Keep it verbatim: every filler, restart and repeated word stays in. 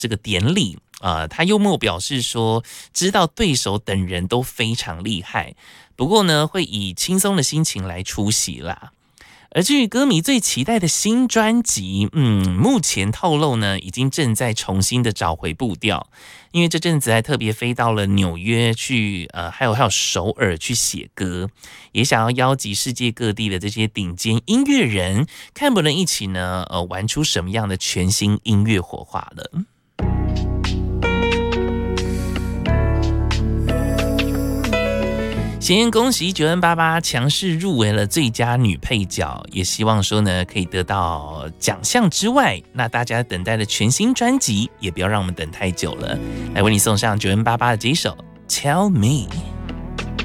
这个典礼。呃，他幽默表示说，知道对手等人都非常厉害，不过呢，会以轻松的心情来出席啦。而至于歌迷最期待的新专辑，嗯，目前透露呢，已经正在重新的找回步调，因为这阵子还特别飞到了纽约去，呃，还有还有首尔去写歌，也想要邀集世界各地的这些顶尖音乐人，看不能一起呢，呃，玩出什么样的全新音乐火花了。先恭喜九恩八八强势入围了最佳女配角，也希望说呢可以得到奖项之外，那大家等待的全新专辑也不要让我们等太久了。来为你送上九恩八八的这一首《Tell Me》。